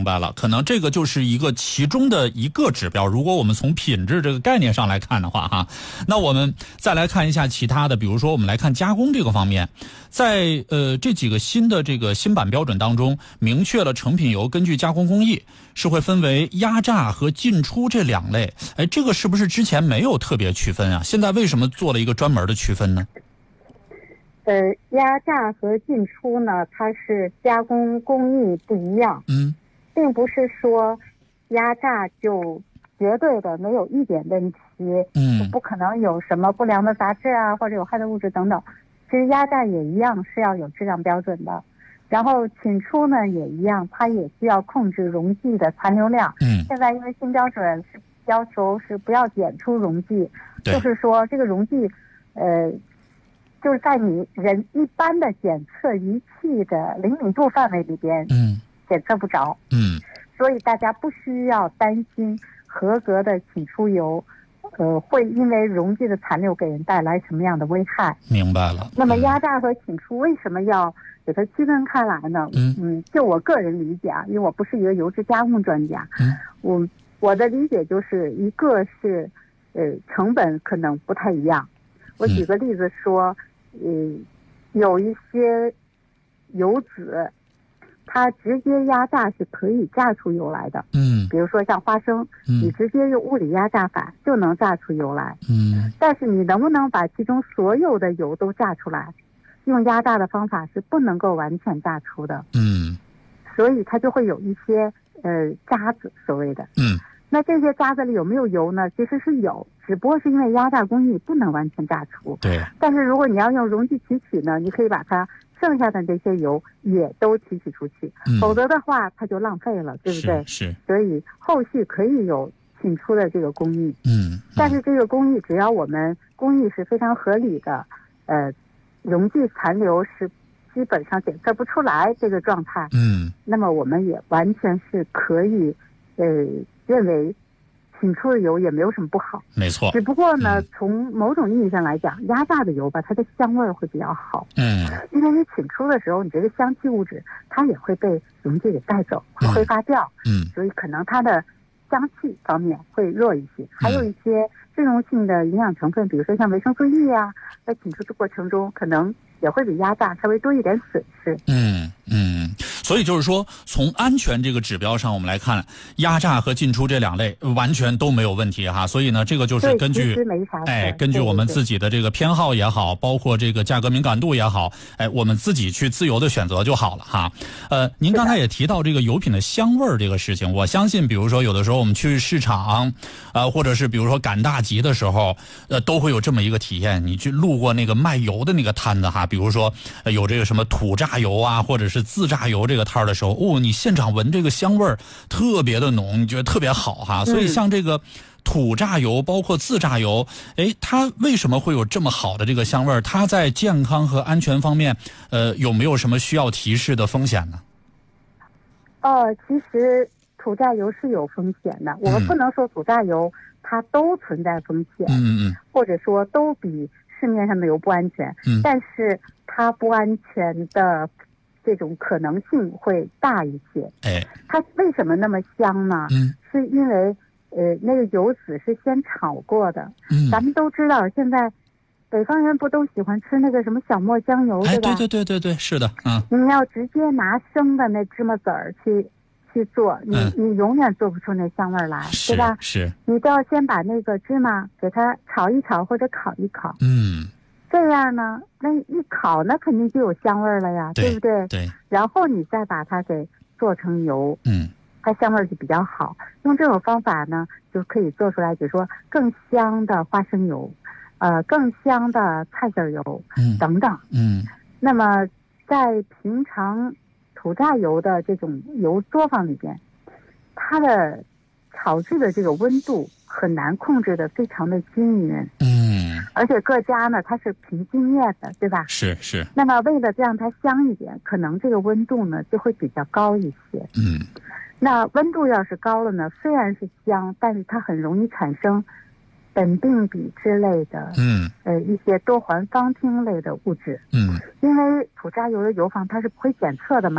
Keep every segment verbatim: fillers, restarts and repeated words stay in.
明白了，可能这个就是一个其中的一个指标。如果我们从品质这个概念上来看的话，哈，那我们再来看一下其他的，比如说我们来看加工这个方面，在呃这几个新的这个新版标准当中，明确了成品油根据加工工艺是会分为压榨和进出这两类。哎，这个是不是之前没有特别区分啊？现在为什么做了一个专门的区分呢？ 呃，压榨和进出呢，它是加工工艺不一样， 嗯， 并不是说压榨就绝对的没有一点问题， 嗯， 不可能有什么不良的杂质啊，或者有害的物质等等。其实压榨也一样是要有质量标准的，然后进出呢也一样，它也需要控制溶剂的残留量。 嗯， 现在因为新标准是要求是不要检出溶剂，就是说这个溶剂，呃。就是在你人一般的检测仪器的灵敏度范围里边， 嗯， 检测不着， 嗯， 所以大家不需要担心合格的起出油，呃，会因为溶剂的残留给人带来什么样的危害。 明白了。 那么压榨和起出为什么要给它区分开来呢？ 嗯嗯，就我个人理解啊，因为我不是一个油脂加工专家， 嗯， 我我的理解就是一个是，呃，成本可能不太一样。我举个例子说。嗯，有一些油脂，它直接压榨是可以榨出油来的。 嗯， 比如说像花生， 嗯， 你直接用物理压榨法就能榨出油来。 嗯， 但是你能不能把其中所有的油都榨出来？用压榨的方法是不能够完全榨出的。 嗯， 所以它就会有一些呃渣子，所谓的。 嗯。 那这些渣子里有没有油呢？其实是有，只不过是因为压榨工艺不能完全榨出。 对。 但是如果你要用溶剂提取呢，你可以把它剩下的这些油也都提取出去， 嗯、 否则的话它就浪费了，对不对？ 是。是。 所以后续可以有进出的这个工艺。 嗯。嗯但是这个工艺只要我们工艺是非常合理的，呃，溶剂残留是基本上检测不出来这个状态。 嗯。 那么我们也完全是可以，呃。认为请出的油也没有什么不好， 没错。 只不过呢， 嗯、 从某种意义上来讲，压榨的油吧，它的香味会比较好。 嗯， 因为你请出的时候，你这个香气物质它也会被溶剂给带走，会挥发掉。 嗯， 所以可能它的香气方面会弱一些。还有一些适溶性的营养成分，比如说像维生素 E 啊，在请出的过程中可能也会比压榨稍微多一点损失。 嗯嗯，所以就是说，从安全这个指标上，我们来看，压榨和进出这两类完全都没有问题哈。所以呢，这个就是根据哎，根据我们自己的这个偏好也好，包括这个价格敏感度也好，哎，我们自己去自由的选择就好了哈。呃，您刚才也提到这个油品的香味儿这个事情，我相信，比如说有的时候我们去市场，呃，或者是比如说赶大集的时候，呃，都会有这么一个体验。你去路过那个卖油的那个摊子哈，比如说、呃、有这个什么土榨油啊，或者是自榨油这个摊的时候，哦，你现场闻这个香味儿特别的浓，你觉得特别好哈。所以像这个土榨油，包括自榨油，哎，它为什么会有这么好的这个香味儿？它在健康和安全方面，呃，有没有什么需要提示的风险呢？ 呃，其实土榨油是有风险的，我们不能说土榨油它都存在风险， 嗯嗯， 或者说都比市面上的油不安全， 嗯， 但是它不安全的这种可能性会大一些。 哎， 它为什么那么香呢？ 嗯， 是因为呃那个油脂是先炒过的。 嗯， 咱们都知道现在北方人不都喜欢吃那个什么小磨香油， 哎， 对吧？ 对对对对对，是的，嗯。 你要直接拿生的那芝麻籽儿去去做，你、嗯、你永远做不出那香味来，对吧？ 是， 你都要先把那个芝麻给它炒一炒或者烤一烤。 嗯。 这样呢，那一烤那肯定就有香味了呀， 对, 对不对？ 对。然后你再把它给做成油， 嗯， 它香味就比较好。用这种方法呢，就可以做出来，比如说更香的花生油，呃，更香的菜籽油， 嗯， 等等， 嗯。 那么在平常土榨油的这种油作坊里边，它的炒制的这个温度很难控制的非常的均匀， 嗯， 而且各家呢它是凭经验的，对吧？ 是是。 那么为了让它香一点，可能这个温度呢就会比较高一些。 嗯， 那温度要是高了呢，虽然是香，但是它很容易产生苯并芘之类的， 嗯， 呃，一些多环芳烃类的物质， 嗯， 因为土榨油的油坊它是不会检测的嘛，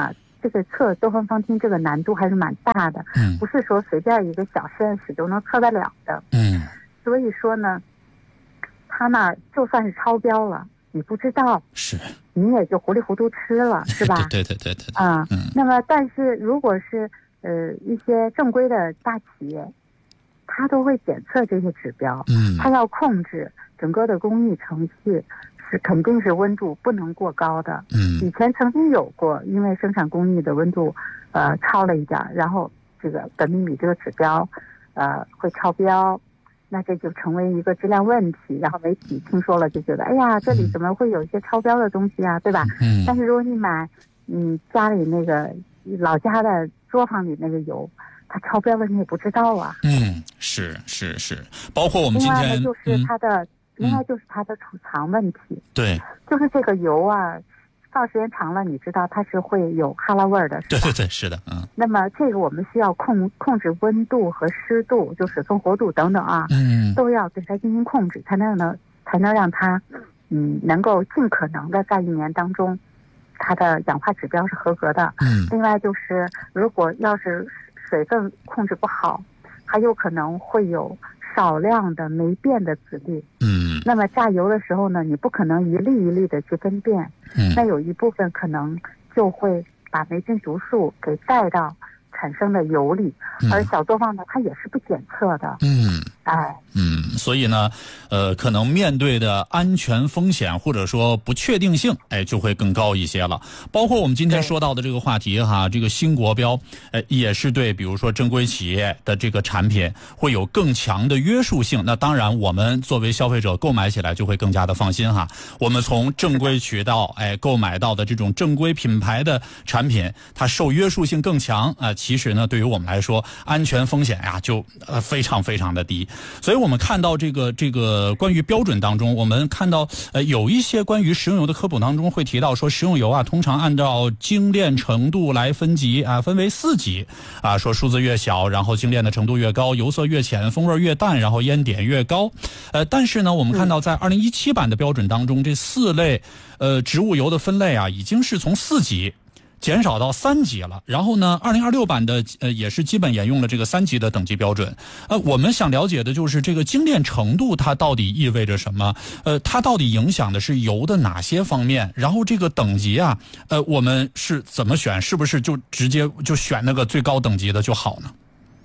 这个测多方方烃这个难度还是蛮大的， 嗯， 不是说随便一个小实验室都能测得了的， 嗯， 所以说呢，他那就算是超标了，你不知道， 是， 你也就糊里糊涂吃了，是吧？ 对对对对对， 啊、 嗯， 那么但是如果是呃一些正规的大企业，他都会检测这些指标， 嗯， 他要控制整个的工艺程序。是肯定是温度不能过高的。 嗯， 以前曾经有过，因为生产工艺的温度呃超了一点，然后这个苯秘米这个指标呃会超标，那这就成为一个质量问题。然后媒体听说了就觉得，哎呀，这里怎么会有一些超标的东西啊，对吧？ 嗯。 但是如果你买你家里那个老家的作坊里那个油，它超标了你也不知道啊。 嗯，是是是，包括我们今天， 另外呢就是它的。 嗯另外就是它的储藏问题， 对， 就是这个油啊，放时间长了，你知道它是会有哈喇味儿的，是吧？ 对对对，是的，嗯。 那么这个我们需要控控制温度和湿度，就水分活度等等啊， 嗯， 都要对它进行控制，才能能才能让它，嗯，能够尽可能的在一年当中，它的氧化指标是合格的。 嗯。 另外就是，如果要是水分控制不好，还有可能会有少量的霉变的籽粒。 嗯， 那么榨油的时候呢，你不可能一粒一粒的去分辨， 嗯， 那有一部分可能就会把霉菌毒素给带到产生的油里， 嗯、 而小作坊呢，它也是不检测的。 嗯， 哎， 嗯，所以呢，呃，可能面对的安全风险或者说不确定性，哎，就会更高一些了。包括我们今天说到的这个话题哈，这个新国标，呃，也是对，比如说正规企业的这个产品会有更强的约束性。那当然，我们作为消费者购买起来就会更加的放心哈。我们从正规渠道哎购买到的这种正规品牌的产品，它受约束性更强啊、呃。其实呢，对于我们来说，安全风险呀就呃非常非常的低。所以我们看到这个这个关于标准当中，我们看到呃有一些关于食用油的科普当中会提到说，食用油啊通常按照精炼程度来分级啊，分为四级啊，说数字越小，然后精炼的程度越高，油色越浅，风味越淡，然后烟点越高。呃，但是呢，我们看到在二零一七版的标准当中，这四类呃植物油的分类啊，已经是从四级减少到三级了。然后呢，二零二六版的呃也是基本沿用了这个三级的等级标准。呃，我们想了解的就是这个精炼程度它到底意味着什么？呃，它到底影响的是油的哪些方面？然后这个等级啊，呃，我们是怎么选？是不是就直接就选那个最高等级的就好呢？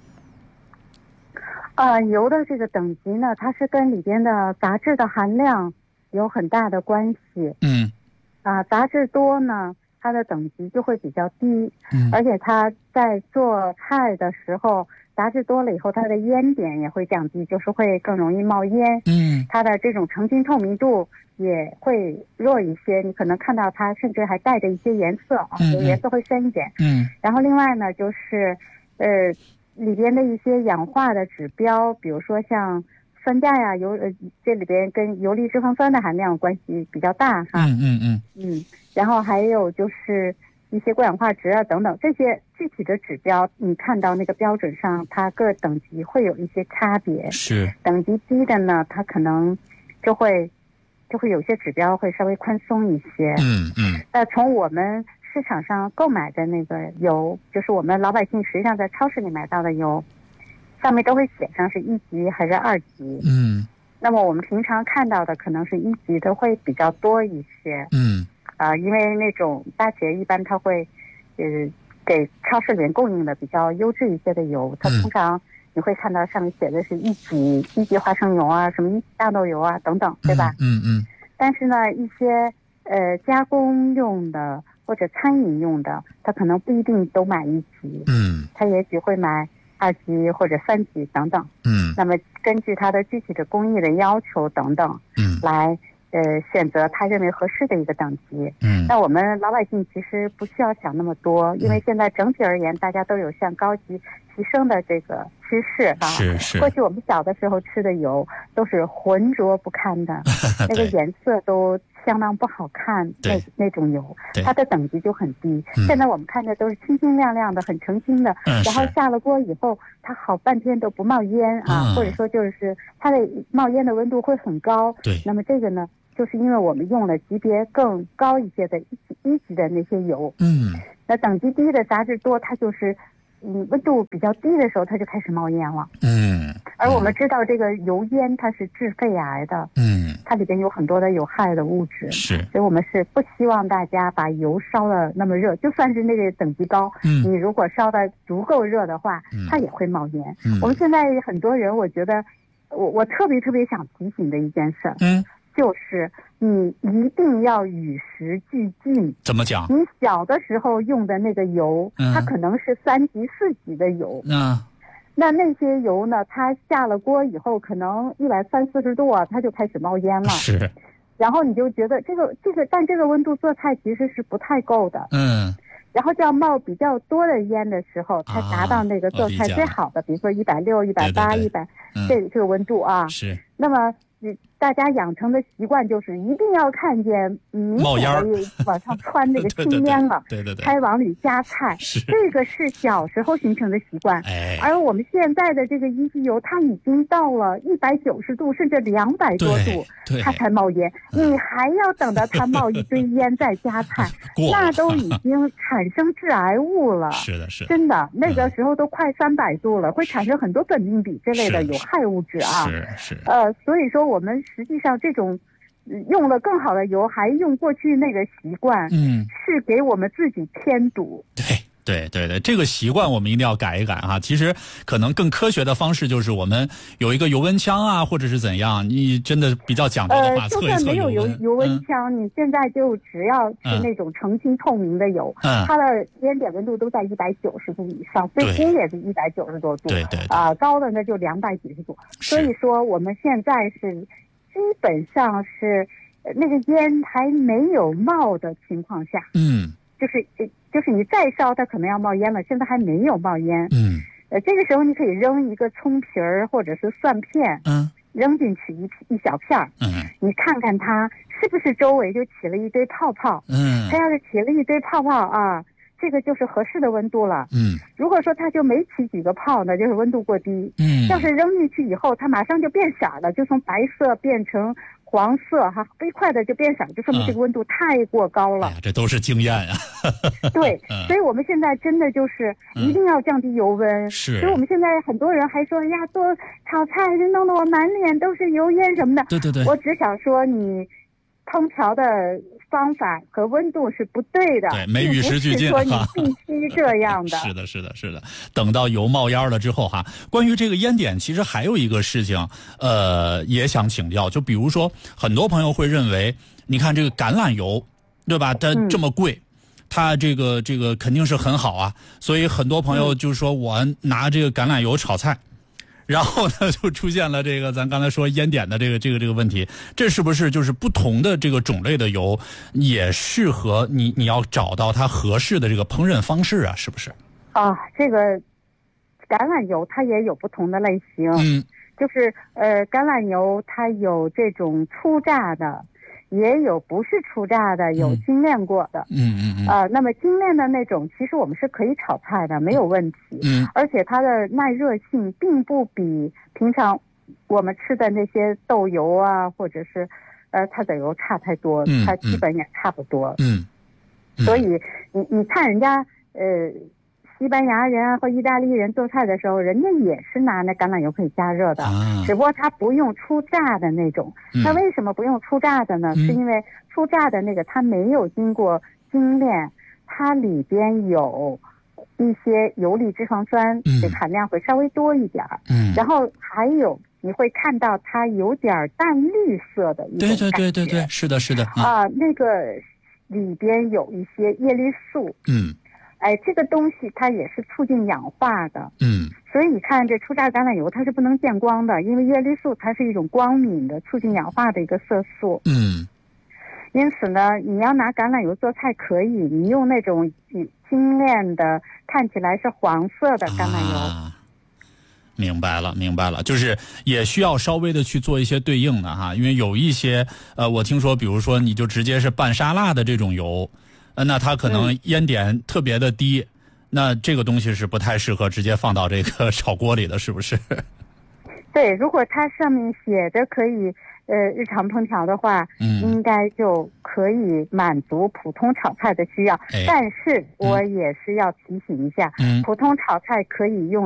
呃，油的这个等级呢，它是跟里边的杂质的含量有很大的关系。 嗯。 啊、呃，杂质多呢，它的等级就会比较低， 嗯， 而且它在做菜的时候，杂质多了以后，它的烟点也会降低，就是会更容易冒烟。 嗯， 它的这种成筋透明度也会弱一些，你可能看到它甚至还带着一些颜色啊， 嗯， 有颜色会深一点。 嗯， 然后另外呢，就是呃里边的一些氧化的指标，比如说像酸价呀，油呃这里边跟游离脂肪酸的含量关系比较大哈。 嗯嗯嗯嗯，然后还有就是一些过氧化值啊等等这些具体的指标，你看到那个标准上，它各等级会有一些差别。 是等级低的呢，它可能就会就会有些指标会稍微宽松一些。 嗯嗯。 那从我们市场上购买的那个油，就是我们老百姓实际上在超市里买到的油，上面都会写上是一级还是二级。 嗯。 那么我们平常看到的可能是一级的会比较多一些。 嗯。 啊、呃，因为那种大企业一般它会，呃，给超市里面供应的比较优质一些的油，它通常你会看到上面写的是一级一级花生油啊，什么一级大豆油啊等等，对吧？ 嗯 嗯, 嗯。但是呢，一些呃加工用的或者餐饮用的，它可能不一定都买一级， 嗯， 它也许会买二级或者三级等等。 嗯。 那么根据它的具体的工艺的要求等等， 嗯，来。 呃，选择他认为合适的一个等级。 嗯， 那我们老百姓其实不需要想那么多，因为现在整体而言，大家都有向高级提升的这个趋势啊。 是是。 过去我们小的时候吃的油都是浑浊不堪的，那个颜色都相当不好看，那那种油，它的等级就很低。 嗯、 现在我们看的都是清清亮亮的，很澄清的， 嗯、 然后下了锅以后，它好半天都不冒烟啊， 嗯、 或者说就是它的冒烟的温度会很高。 对， 那么这个呢？ 就是因为我们用了级别更高一些的一级一级的那些油。 嗯， 那等级低的杂质多，它就是嗯温度比较低的时候，它就开始冒烟了。 嗯， 而我们知道这个油烟它是致肺癌的。 嗯， 它里边有很多的有害的物质。 是， 所以我们是不希望大家把油烧的那么热，就算是那个等级高， 嗯， 你如果烧的足够热的话， 嗯， 它也会冒烟。 嗯， 我们现在很多人，我觉得我我特别特别想提醒的一件事， 嗯， 就是你一定要与时俱进。 怎么讲？ 你小的时候用的那个油， 嗯， 它可能是三级四级的油。 嗯， 那那些油呢，它下了锅以后，可能一百三四十度啊，它就开始冒烟了。 是。 然后你就觉得这个这个，但这个温度做菜其实是不太够的。 嗯。 然后就要冒比较多的烟的时候，才达到那个做菜最好的，啊、比如说一百六、一百八、一百这这个温度啊。 是。 那么。大家养成的习惯就是一定要看见明显的往上窜那个青烟了， 对对对， 才往里加菜。 是， 这个是小时候形成的习惯。 哎， 而我们现在的这个一级油，它已经到了一百九十度，甚至两百多度，它才冒烟。嗯、你还要等到它冒一堆烟再加菜，那都已经产生致癌物了。 是的，是的， 真的，那个时候都快三百度了，嗯、会产生很多苯并芘这类的有害物质啊。 是是。 呃，所以说我们实际上这种用了更好的油，还用过去那个习惯， 嗯， 是给我们自己添堵。 对。对对对，这个习惯我们一定要改一改哈。其实可能更科学的方式就是我们有一个油温枪啊，或者是怎样。你真的比较讲究的话， 呃，就算没有油油温枪，嗯、你现在就只要是那种澄清透明的油， 嗯、 它的烟点温度都在一百九十度以上，最低也是一百九十多度， 对对啊、呃，高的那就两百几十度。所以说我们现在是基本上是那个烟还没有冒的情况下， 嗯， 就是就是你再烧，它可能要冒烟了，现在还没有冒烟。 嗯， 呃，这个时候你可以扔一个葱皮儿或者是蒜片， 嗯， 扔进去一一小片儿， 嗯， 你看看它是不是周围就起了一堆泡泡， 嗯， 它要是起了一堆泡泡啊，这个就是合适的温度了。 嗯， 如果说它就没起几个泡呢，就是温度过低。 嗯， 要是扔进去以后，它马上就变色了，就从白色变成黄色哈，飞快的就变色，就说明这个温度太过高了。 嗯哎、这都是经验呀、 啊。对、嗯，所以我们现在真的就是一定要降低油温。 嗯、是。 所以我们现在很多人还说，哎呀，做炒菜弄得我满脸都是油烟什么的。 对对对。 我只想说，你烹调的方法和温度是不对的， 对，没与时俱进， 说你必须这样的。 是的，是的，是的。等到油冒烟了之后哈，关于这个烟点，其实还有一个事情，呃，也想请教。就比如说，很多朋友会认为，你看这个橄榄油，对吧？它这么贵，嗯、它这个这个肯定是很好啊。所以很多朋友就说我拿这个橄榄油炒菜。然后呢，就出现了这个咱刚才说烟点的这个这个这个问题，这是不是就是不同的这个种类的油也适合你？你要找到它合适的这个烹饪方式啊，是不是？ 啊，这个橄榄油它也有不同的类型， 嗯， 就是呃，橄榄油它有这种粗榨的。也有不是初榨的，有精炼过的。 嗯嗯嗯。 呃，那么精炼的那种，其实我们是可以炒菜的，没有问题。 嗯。 而且它的耐热性并不比平常我们吃的那些豆油啊，或者是呃它的油差太多， 嗯、 它基本也差不多。 嗯。 嗯所以你你看人家呃。西班牙人啊或意大利人做菜的时候，人家也是拿那橄榄油可以加热的， 啊、 只不过他不用初榨的那种。他、嗯、为什么不用初榨的呢？ 嗯、 是因为初榨的那个它没有经过精炼，它里边有一些游离脂肪酸，这、嗯、含量会稍微多一点。 嗯， 然后还有你会看到它有点淡绿色的一种感觉。 对对对对对，是的，是的。 啊、呃，那个里边有一些叶绿素。 嗯。 哎，这个东西它也是促进氧化的， 嗯， 所以你看这初榨橄榄油它是不能见光的，因为叶绿素它是一种光敏的促进氧化的一个色素， 嗯， 因此呢，你要拿橄榄油做菜可以，你用那种精炼的看起来是黄色的橄榄油。 啊明白了，明白了，就是也需要稍微的去做一些对应的哈，因为有一些呃，我听说，比如说你就直接是拌沙拉的这种油。那它可能烟点特别的低、嗯，那这个东西是不太适合直接放到这个炒锅里的，是不是？ 对，如果它上面写着可以呃日常烹调的话， 嗯， 应该就可以满足普通炒菜的需要。 哎、 但是我也是要提醒一下， 嗯， 普通炒菜可以用